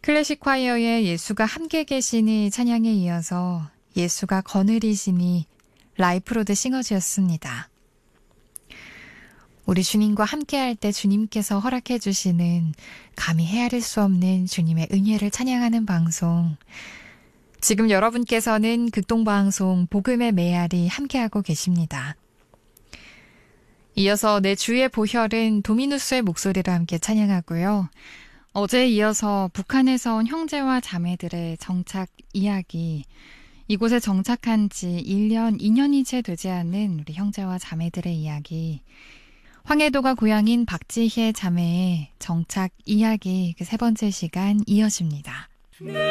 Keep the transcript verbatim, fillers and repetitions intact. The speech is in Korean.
클래식 콰이어의 예수가 함께 계시니 찬양에 이어서 예수가 거느리시니 라이프로드 싱어즈였습니다. 우리 주님과 함께할 때 주님께서 허락해 주시는 감히 헤아릴 수 없는 주님의 은혜를 찬양하는 방송. 지금 여러분께서는 극동방송 복음의 메아리 함께하고 계십니다. 이어서 내 주의 보혈은 도미누스의 목소리로 함께 찬양하고요. 어제에 이어서 북한에서 온 형제와 자매들의 정착 이야기, 이곳에 정착한 지 일 년, 이 년이 채 되지 않은 우리 형제와 자매들의 이야기, 황해도가 고향인 박지혜 자매의 정착 이야기 그 세 번째 시간 이어집니다.